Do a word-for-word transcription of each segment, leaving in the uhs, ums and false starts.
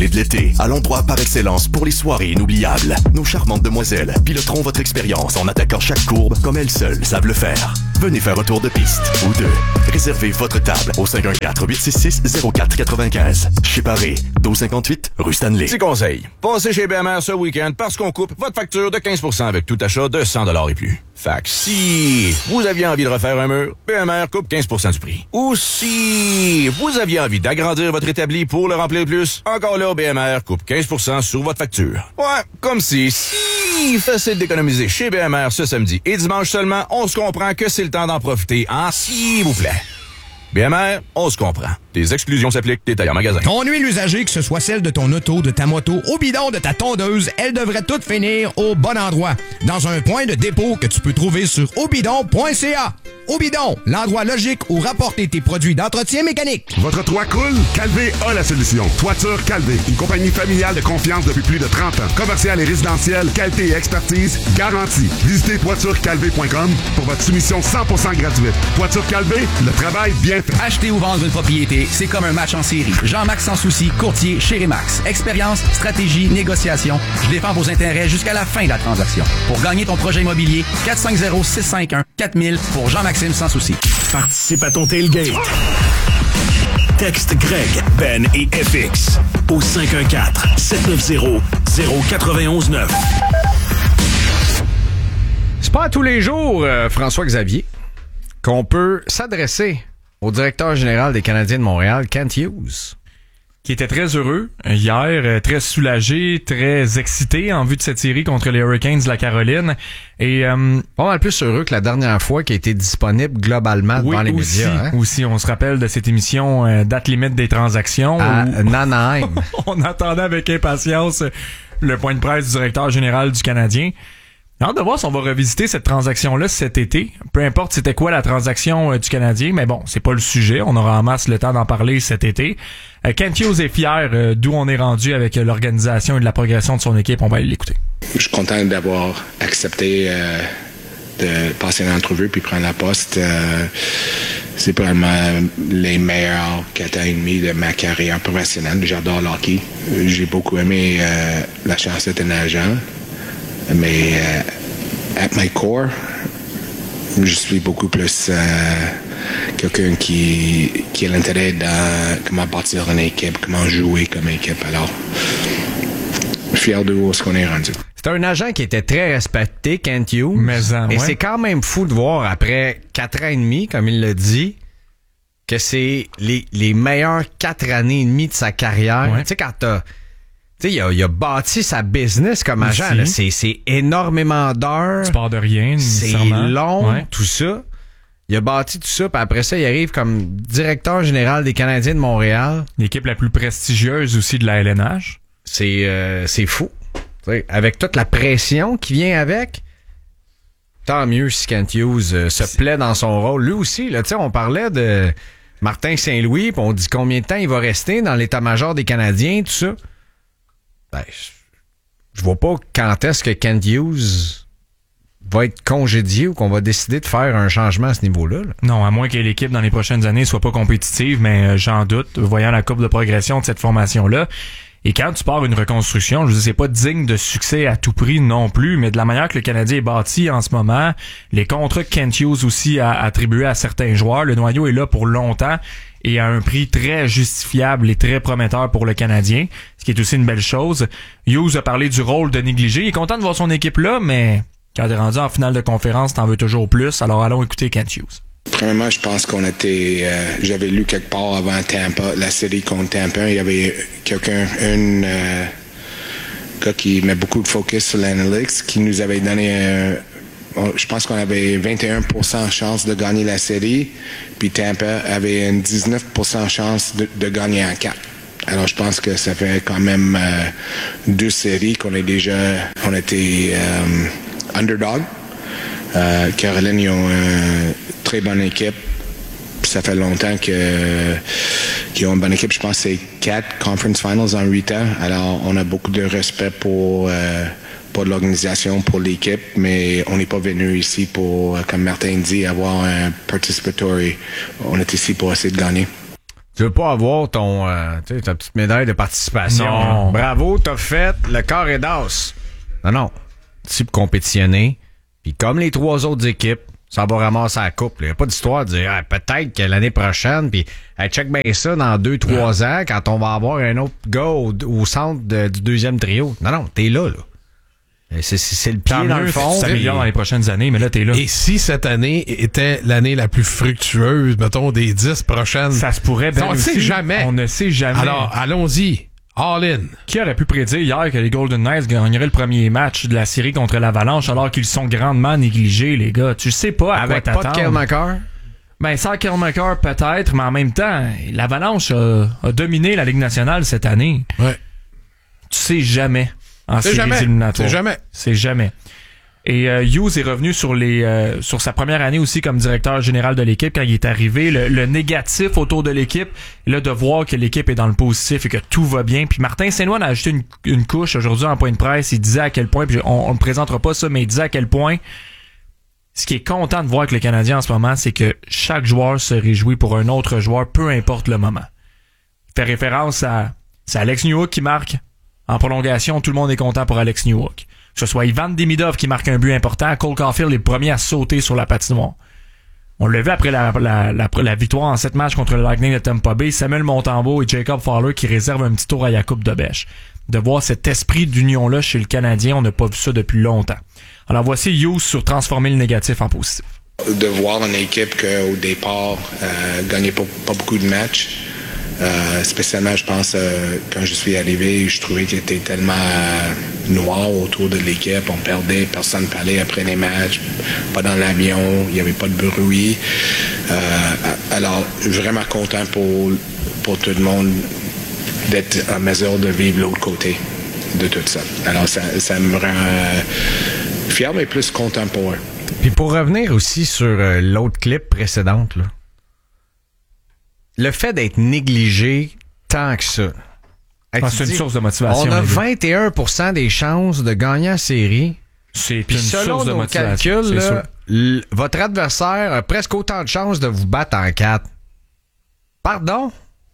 et de l'été, à l'endroit par excellence pour les soirées inoubliables. Nos charmantes demoiselles piloteront votre expérience en attaquant chaque courbe comme elles seules savent le faire. Venez faire un tour de piste ou deux. Réservez votre table au cinq un quatre, huit six six, zéro quatre neuf cinq. Chez Paré, douze cinquante-huit, rue Stanley. Petit conseil, passez chez B M R ce week-end parce qu'on coupe votre facture de quinze pour cent avec tout achat de cent dollars et plus. Fait que si vous aviez envie de refaire un mur, B M R coupe quinze pour cent du prix. Ou si vous aviez envie d'agrandir votre établi pour le remplir plus, encore là, B M R coupe quinze pour cent sur votre facture. Ouais, comme si, si facile d'économiser chez B M R ce samedi et dimanche seulement, on se comprend que c'est le temps d'en profiter, hein, s'il vous plaît. B M R, on se comprend. Des exclusions s'appliquent, détails en magasin. Ton huile usagée, que ce soit celle de ton auto, de ta moto, au bidon de ta tondeuse, elle devrait toutes finir au bon endroit. Dans un point de dépôt que tu peux trouver sur obidon point c a. Obidon, l'endroit logique où rapporter tes produits d'entretien mécanique. Votre toit coule? Calvé a la solution. Toiture Calvé, une compagnie familiale de confiance depuis plus de trente ans. Commerciale et résidentielle, qualité et expertise garantie. Visitez toiture calvé point com pour votre soumission cent pour cent gratuite. Toiture Calvé, le travail bien fait. Acheter ou vendre une propriété, c'est comme un match en série. Jean-Max Sans Souci, courtier chez Remax. Expérience, stratégie, négociation. Je défends vos intérêts jusqu'à la fin de la transaction. Pour gagner ton projet immobilier, quatre cinq zéro, six cinq un, quatre mille pour Jean-Maxime Sans Souci. Participe à ton tailgate. Texte Greg, Ben et F X au cinq un quatre, sept neuf zéro, zéro neuf un neuf. C'est pas à tous les jours, euh, François-Xavier, qu'on peut s'adresser au directeur général des Canadiens de Montréal, Kent Hughes. Qui était très heureux hier, très soulagé, très excité en vue de cette série contre les Hurricanes de la Caroline. Et euh, pas mal plus heureux que la dernière fois qui a été disponible globalement oui, devant les aussi, médias. Hein? Aussi, on se rappelle de cette émission euh, date limite des transactions. À où Nanaheim. On attendait avec impatience le point de presse du directeur général du Canadien. J'ai hâte de voir si on va revisiter cette transaction-là cet été. Peu importe c'était quoi la transaction euh, du Canadien, mais bon, c'est pas le sujet. On aura en masse le temps d'en parler cet été. Euh, Kent Hughes est fier euh, d'où on est rendu avec euh, l'organisation et de la progression de son équipe. On va aller l'écouter. Je suis content d'avoir accepté euh, de passer l'entrevue puis prendre la poste. Euh, c'est probablement les meilleurs quatre ans et demi de ma carrière professionnelle. J'adore l'hockey. J'ai beaucoup aimé euh, la chance d'être un agent. Mais euh, at my core, je suis beaucoup plus euh, quelqu'un qui, qui a l'intérêt dans comment bâtir une équipe, comment jouer comme équipe. Alors, je suis fier de où est-ce qu'on est rendu. C'est un agent qui était très respecté, Kent Hughes. Mais en, et ouais. c'est quand même fou de voir, après quatre ans et demi, comme il l'a dit, que c'est les, les meilleures quatre années et demie de sa carrière. Ouais. Tu sais, quand t'as... Tu sais, il a, il a bâti sa business comme agent. Là. C'est, c'est énormément d'heures. Tu pars de rien, c'est long, ouais. tout ça. Il a bâti tout ça, puis après ça, il arrive comme directeur général des Canadiens de Montréal. L'équipe la plus prestigieuse aussi de la L N H. C'est, euh, c'est fou. T'sais, avec toute la pression qui vient avec, tant mieux si Kent Hughes euh, se plaît dans son rôle. Lui aussi, là, on parlait de Martin Saint-Louis, puis on dit combien de temps il va rester dans l'état-major des Canadiens, tout ça. Ben, je vois pas quand est-ce que Kent Hughes va être congédié ou qu'on va décider de faire un changement à ce niveau-là. Là. Non, à moins que l'équipe dans les prochaines années soit pas compétitive, mais euh, j'en doute, voyant la courbe de progression de cette formation-là. Et quand tu pars une reconstruction, je dis c'est pas digne de succès à tout prix non plus, mais de la manière que le Canadien est bâti en ce moment, les contrats que Kent Hughes aussi a attribués à certains joueurs, le noyau est là pour longtemps et à un prix très justifiable et très prometteur pour le Canadien, ce qui est aussi une belle chose. Hughes a parlé du rôle de négligé. Il est content de voir son équipe là, mais quand t'es rendu en finale de conférence, t'en veux toujours plus. Alors allons écouter Kent Hughes. Premièrement, je pense qu'on était... Euh, j'avais lu quelque part avant Tampa, la série contre Tampa, il y avait quelqu'un, un euh, gars qui met beaucoup de focus sur l'analytics, qui nous avait donné... Euh, je pense qu'on avait vingt et un pour cent chance de gagner la série, puis Tampa avait une dix-neuf pour cent chance de, de gagner en quatre. Alors, je pense que ça fait quand même euh, deux séries qu'on est déjà... On était euh, underdog. Euh, Caroline, ils ont une très bonne équipe. Ça fait longtemps que, qu'ils ont une bonne équipe. Je pense que c'est quatre conference finals en huit ans. Alors, on a beaucoup de respect pour... Euh, pour l'organisation, pour l'équipe, mais on n'est pas venu ici pour, comme Martin dit, avoir un participatory. On est ici pour essayer de gagner. Tu veux pas avoir ton euh, tu sais, ta petite médaille de participation. Non. Bravo, t'as fait le corps et d'as. Non, non. C'est pour compétitionner. Puis comme les trois autres équipes, ça va ramasser la coupe. Il n'y a pas d'histoire de dire ah, peut-être que l'année prochaine, puis hey, check bien ça dans deux, trois ouais. ans, quand on va avoir un autre gars au, au centre de, du deuxième trio. Non, non, t'es là, là. C'est, c'est, c'est le pied Tant dans mieux, le fond. Ça s'améliore dans les prochaines années, mais là, t'es là. Et si cette année était l'année la plus fructueuse, mettons, des dix prochaines... Ça se pourrait bien On ne sait jamais. On ne sait jamais. Alors, allons-y. All in. Qui aurait pu prédire hier que les Golden Knights gagneraient le premier match de la série contre l'Avalanche alors qu'ils sont grandement négligés, les gars? Tu sais pas à Avec quoi pas t'attendre. de Kyle McCarr? Ben, sans Kyle McCarr, peut-être, mais en même temps, l'Avalanche a, a dominé la Ligue nationale cette année. Ouais. Tu sais jamais en C'est séries jamais. éliminatoires. C'est jamais. C'est jamais. Et euh, Hughes est revenu sur les euh, sur sa première année aussi comme directeur général de l'équipe quand il est arrivé. Le, le négatif autour de l'équipe, là de voir que l'équipe est dans le positif et que tout va bien. Puis Martin Saint-Louis a ajouté une, une couche aujourd'hui en point de presse. Il disait à quel point, puis on, on ne présentera pas ça, mais il disait à quel point ce qui est content de voir avec les Canadiens en ce moment, c'est que chaque joueur se réjouit pour un autre joueur, peu importe le moment. Il fait référence à c'est Alex Newhook qui marque. En prolongation, tout le monde est content pour Alex Newhook. Que ce soit Ivan Demidov qui marque un but important, Cole Caulfield est le premier à sauter sur la patinoire. On l'a vu après la, la, la, la victoire en sept matchs contre le Lightning de Tampa Bay, Samuel Montembeault et Jacob Fowler qui réservent un petit tour à Jakub Dobeš. De voir cet esprit d'union-là chez le Canadien, on n'a pas vu ça depuis longtemps. Alors voici Hughes sur transformer le négatif en positif. De voir une équipe qu'au départ euh, gagnait pas, pas beaucoup de matchs. Euh, spécialement, je pense, euh, quand je suis arrivé, je trouvais qu'il était tellement euh, noir autour de l'équipe. On perdait, personne ne parlait après les matchs, pas dans l'avion, il n'y avait pas de bruit. Euh, alors, vraiment content pour, pour tout le monde d'être en mesure de vivre l'autre côté de tout ça. Alors, ça, ça me rend euh, fier, mais plus content pour eux. Puis pour revenir aussi sur euh, l'autre clip précédente, là. Le fait d'être négligé tant que ça. Ah, c'est une dis, source de motivation. On a vingt et un pour cent des chances de gagner la série. C'est Puis une selon source de nos motivation. calculs, là, l- votre adversaire a presque autant de chances de vous battre en quatre. Pardon?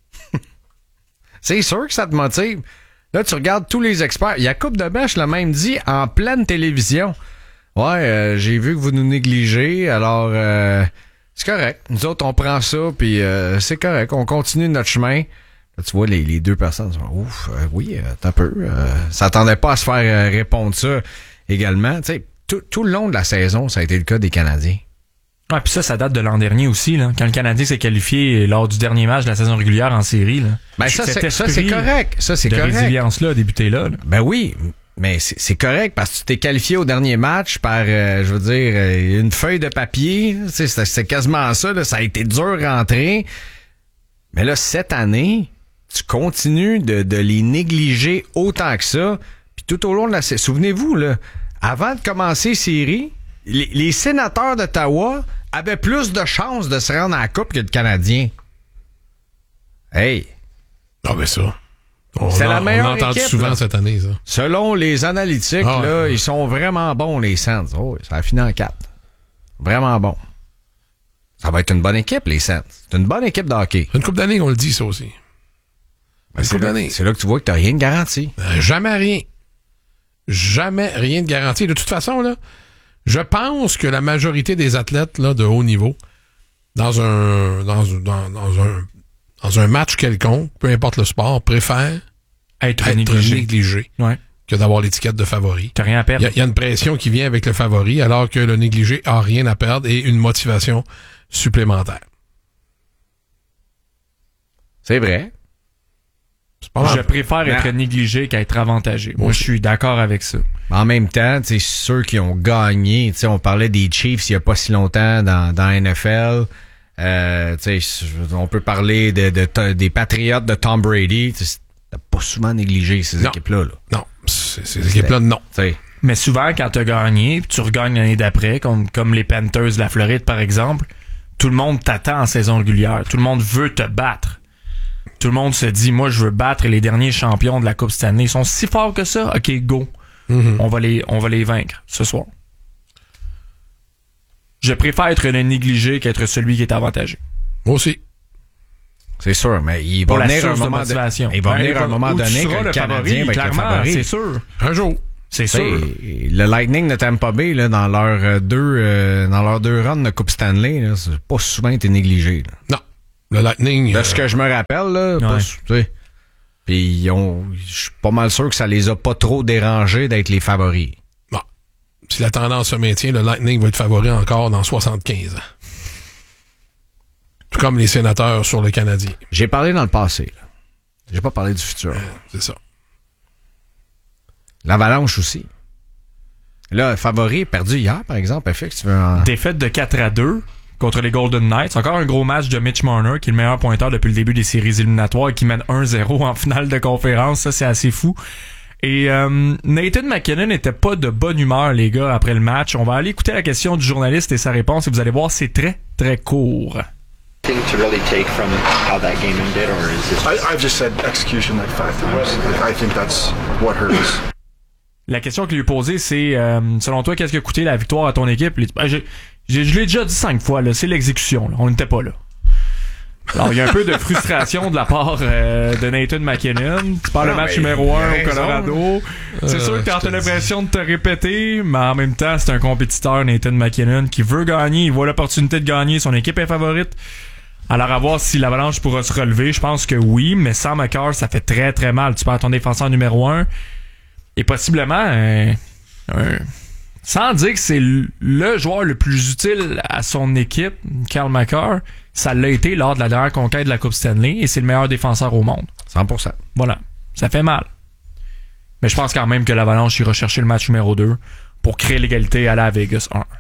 C'est sûr que ça te motive. Là, tu regardes tous les experts. Jakub Dobeš l'a même dit en pleine télévision. Ouais, euh, j'ai vu que vous nous négligez, alors... Euh, c'est correct. Nous autres, on prend ça, puis euh, c'est correct. On continue notre chemin. Là, tu vois, les, les deux personnes sont ouf, euh, oui, euh, t'as peu. Euh, s'attendaient pas à se faire euh, répondre ça également. Tu sais, tout, tout le long de la saison, ça a été le cas des Canadiens. Ouais, puis ça, ça date de l'an dernier aussi, là, quand le Canadien s'est qualifié lors du dernier match de la saison régulière en série. Là. Ben ça, c'est, ça, c'est correct. Ça, c'est de correct. résilience-là a débuté là, là. Ben oui. Mais c'est, c'est correct parce que tu t'es qualifié au dernier match par, euh, je veux dire, euh, une feuille de papier. C'est, c'est, c'est quasiment ça. Là. Ça a été dur rentrer. Mais là, cette année, tu continues de, de les négliger autant que ça. Puis tout au long de la série, souvenez-vous, là, avant de commencer série, les, les sénateurs d'Ottawa avaient plus de chances de se rendre à la Coupe que le Canadien. Hey! Ah ben ça... On c'est a, la meilleure on a entendu équipe, souvent là. Cette année, ça. Selon les analytiques, ah, là, ouais. ils sont vraiment bons, les Saints. Oh, ça a fini en quatre. Vraiment bon. Ça va être une bonne équipe, les Saints. C'est une bonne équipe de hockey. C'est une coupe d'année qu'on le dit, ça aussi. Ben, c'est, là, c'est là que tu vois que t'as rien de garanti. Euh, jamais rien. Jamais rien de garanti. De toute façon, là, je pense que la majorité des athlètes là, de haut niveau, dans un, dans, dans, dans un dans un match quelconque, peu importe le sport, préfèrent être, être négligé, négligé ouais. que d'avoir l'étiquette de favori. T'as rien à perdre. Il y, y a une pression qui vient avec le favori, alors que le négligé a rien à perdre et une motivation supplémentaire. C'est vrai. C'est pas je préfère être non. négligé qu'à être avantagé. Moi, Moi je suis d'accord avec ça. En même temps, tu sais, ceux qui ont gagné, tu sais, on parlait des Chiefs il y a pas si longtemps dans, dans N F L. Euh, tu sais, on peut parler de, de, de, des Patriots de Tom Brady. T'as pas souvent négligé ces non. équipes-là. Là. Non, ces, ces équipes-là, non. T'sais. Mais souvent, quand t'as gagné, puis tu regagnes l'année d'après, comme, comme les Panthers de la Floride, par exemple, tout le monde t'attend en saison régulière. Tout le monde veut te battre. Tout le monde se dit, moi, je veux battre les derniers champions de la Coupe cette année. Ils sont si forts que ça. OK, go. Mm-hmm. On va les, on va les vaincre ce soir. Je préfère être le négligé qu'être celui qui est avantagé. Moi aussi. C'est sûr, mais il Pour va la venir un source de moment motivation. de, il va Ouais, venir il un moment où tu donné seras que le le Canadien favori, va être le clairement, favori. c'est sûr. Un jour. C'est T'sais, sûr. Le Lightning de Tampa Bay, là, dans leurs euh, deux euh, dans leurs deux runs de Coupe Stanley, là, c'est pas souvent été négligé. Là. Non. Le Lightning... De euh, ce que je me rappelle, là, pas, Ouais. tu sais. Puis ils ont... Je suis pas mal sûr que ça les a pas trop dérangés d'être les favoris. Bon. Si la tendance se maintient, le Lightning va être favori encore dans soixante-quinze ans. Tout comme les sénateurs sur le Canadien. J'ai parlé dans le passé, là. J'ai pas parlé du futur. C'est ça. L'Avalanche aussi. Là, favori perdu hier, par exemple, F X, tu veux en... Défaite de quatre à deux contre les Golden Knights. Encore un gros match de Mitch Marner, qui est le meilleur pointeur depuis le début des séries éliminatoires et qui mène un zéro en finale de conférence. Ça, c'est assez fou. Et euh, Nathan McKinnon n'était pas de bonne humeur, les gars, après le match. On va aller écouter la question du journaliste et sa réponse, et vous allez voir, c'est très, très court. To really take from how that game ended, or is it? I, I've just said execution like five times. I think that's what hurt us. La question que lui ai posée, c'est euh, selon toi, qu'est-ce qui a coûté la victoire à ton équipe? Il dit, ben, j'ai, j'ai, je l'ai déjà dit cinq fois, là, c'est l'exécution. Là. On n'était pas là. Alors, il y a un peu de frustration de la part euh, de Nathan McKinnon. Tu parles le match numéro un au Colorado. C'est Euh, sûr que quand je t'as te l'impression de te répéter, mais en même temps, c'est un compétiteur, Nathan McKinnon, qui veut gagner. Il voit l'opportunité de gagner. Son équipe est favorite. Alors, à voir si l'Avalanche pourra se relever. Je pense que oui, mais sans McCarr, ça fait très, très mal. Tu perds ton défenseur numéro un. Et possiblement, un, un, sans dire que c'est le joueur le plus utile à son équipe, Cale Makar, ça l'a été lors de la dernière conquête de la Coupe Stanley et c'est le meilleur défenseur au monde. cent pour cent. Voilà. Ça fait mal. Mais je pense quand même que l'Avalanche ira chercher le match numéro deux pour créer l'égalité à la Vegas un.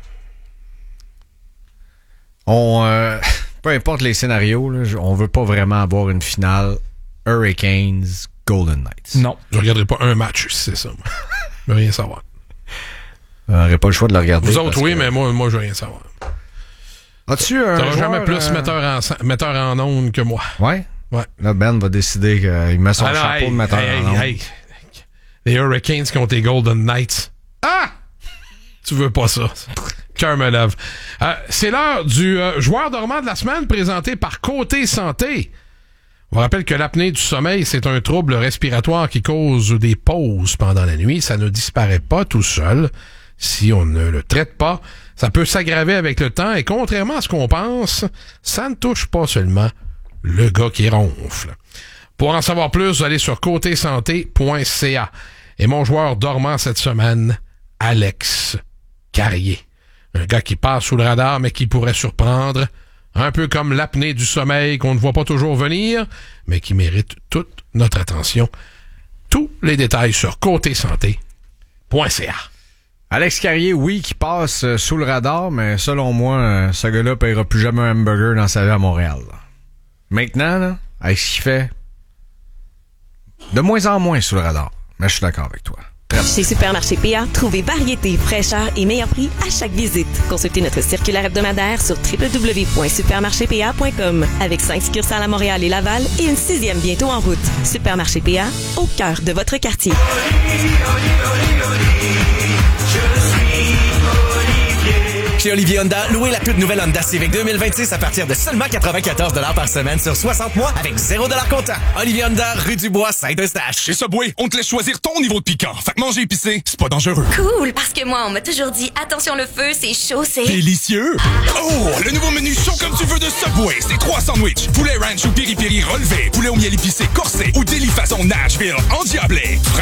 On, euh, peu importe les scénarios, là, on veut pas vraiment avoir une finale Hurricanes Golden Knights. Non. Je regarderai pas un match, si c'est ça. Moi. Je veux rien savoir. On n'aurait pas le choix de le regarder. Vous autres, parce oui, que- mais moi, moi, je veux rien savoir. As-tu un T'auras joueur, jamais plus euh, metteur en, metteur en ondes que moi. Ouais? Ouais. Là, Ben va décider qu'il met son Ah non, chapeau hey, de metteur hey, en ondes. hey, hey. Les Hurricanes contre les Golden Knights. Ah! Tu veux pas ça. Cœur me lève. Euh, c'est l'heure du euh, joueur dormant de la semaine présenté par Côté Santé. On vous rappelle que l'apnée du sommeil, c'est un trouble respiratoire qui cause des pauses pendant la nuit. Ça ne disparaît pas tout seul. Si on ne le traite pas, ça peut s'aggraver avec le temps et contrairement à ce qu'on pense, ça ne touche pas seulement le gars qui ronfle. Pour en savoir plus, vous allez sur côté santé point c a. Et mon joueur dormant cette semaine, Alex Carrier. Un gars qui passe sous le radar, mais qui pourrait surprendre. Un peu comme l'apnée du sommeil qu'on ne voit pas toujours venir, mais qui mérite toute notre attention. Tous les détails sur côté santé point c a. Alex Carrier, oui, qui passe euh, sous le radar, mais selon moi, euh, ce gars-là paiera plus jamais un hamburger dans sa vie à Montréal. Là. Maintenant, là, avec ce qu'il fait, de moins en moins sous le radar. Mais je suis d'accord avec toi. Chez Supermarché P A, trouvez variété, fraîcheur et meilleur prix à chaque visite. Consultez notre circulaire hebdomadaire sur w w w point supermarché p a point com avec cinq succursales à Montréal et Laval et une sixième bientôt en route. Supermarché P A, au cœur de votre quartier. Chez Olivier Honda, louez la toute nouvelle Honda Civic deux mille vingt-six à partir de seulement quatre-vingt-quatorze dollars par semaine sur soixante mois avec zéro dollar comptant. Olivier Honda, rue du Bois, Saint-Eustache. Chez Subway, on te laisse choisir ton niveau de piquant. Fait que manger épicé, c'est pas dangereux. Cool, parce que moi, on m'a toujours dit, attention le feu, c'est chaud, c'est... Délicieux! Oh, le nouveau menu chaud comme tu veux de Subway, c'est trois sandwichs, poulet ranch ou piri-piri relevé, poulet au miel épicé corsé ou délit façon Nashville endiablé,